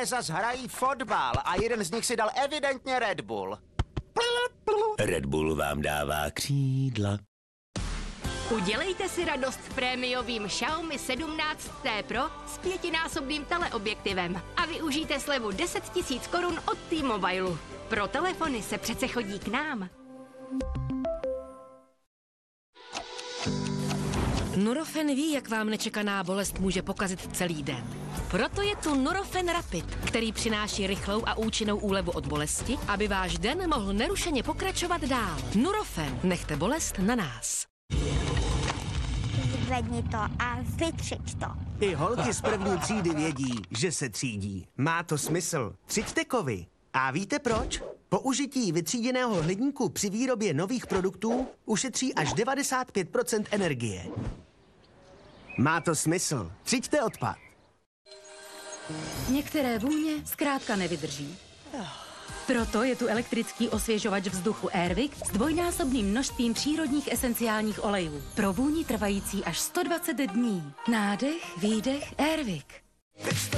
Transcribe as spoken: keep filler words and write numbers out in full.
Lidé zas hrají fotbal a jeden z nich si dal evidentně Red Bull. Red Bull vám dává křídla. Udělejte si radost prémiovým Xiaomi sedmnáct T Pro s pětinásobným teleobjektivem a využijte slevu deset tisíc korun od T-Mobile. Pro telefony se přece chodí k nám. Nurofen ví, jak vám nečekaná bolest může pokazit celý den. Proto je tu Nurofen Rapid, který přináší rychlou a účinnou úlevu od bolesti, aby váš den mohl nerušeně pokračovat dál. Nurofen, nechte bolest na nás. Zvedni to a vytřič to. I holky z první třídy vědí, že se třídí. Má to smysl. Třiďte kovy. A víte proč? Použití vytříděného hliníku při výrobě nových produktů ušetří až devadesát pět procent energie. Má to smysl. Třiďte odpad. Některé vůně zkrátka nevydrží. Proto je tu elektrický osvěžovač vzduchu Airwick s dvojnásobným množstvím přírodních esenciálních olejů. Pro vůni trvající až sto dvacet dní. Nádech, výdech, Airwick.